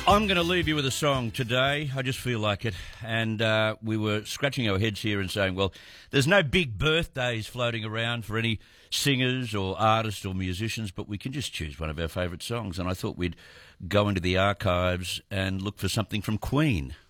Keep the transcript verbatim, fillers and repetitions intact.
I'm going to leave you with a song today. I just feel like it. And uh, we were scratching our heads here and saying, well, there's no big birthdays floating around for any singers or artists or musicians, but we can just choose one of our favourite songs. And I thought we'd go into the archives and look for something from Queen.